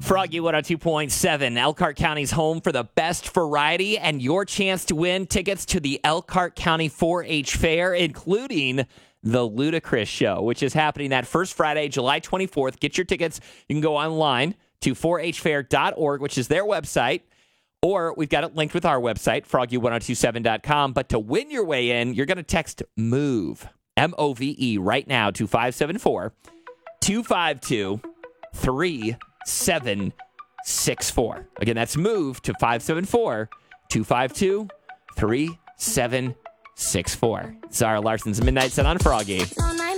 Froggy 102.7, Elkhart County's home for the best variety and your chance to win tickets to the Elkhart County 4-H Fair, including the Ludacris Show, which is happening that first Friday, July 24th. Get your tickets. You can go online to 4hfair.org, which is their website, or we've got it linked with our website, froggy1027.com. But to win your way in, you're going to text MOVE, M-O-V-E, right now to 574-252-3764. Again, that's MOVE to 574-252-3764. Zara Larson's Midnight Sun on Froggy.